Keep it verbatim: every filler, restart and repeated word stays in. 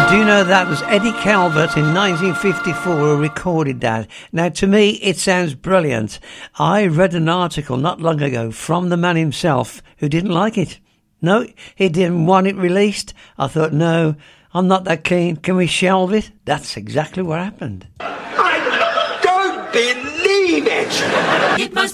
Do you know that was Eddie Calvert in nineteen fifty-four who recorded that? Now, to me, it sounds brilliant. I read an article not long ago from the man himself who didn't like it. No, he didn't want it released. I thought, no, I'm not that keen. Can we shelve it? That's exactly what happened. I don't believe it! It must